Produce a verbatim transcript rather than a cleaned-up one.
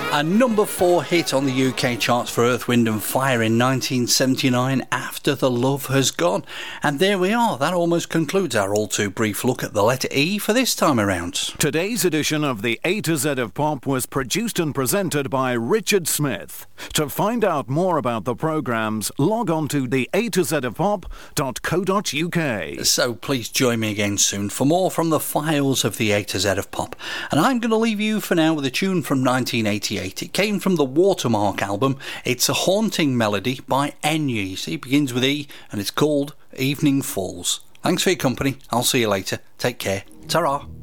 A number four hit on the U K charts for Earth, Wind and Fire in nineteen seventy-nine, After the Love Has Gone. And there we are. That almost concludes our all too brief look at the letter E for this time around. Today's edition of the A to Z of Pop was produced and presented by Richard Smith. To find out more about the programmes, log on to the A to Z of Pop dot co dot U K. So please join me again soon for more from the files of the A to Z of Pop. And I'm going to leave you for now with a tune from nineteen eighty-eight. It came from the Watermark album. It's a haunting melody by Enya. See, it begins with E and it's called Evening Falls. Thanks for your company. I'll see you later. Take care. Ta-ra.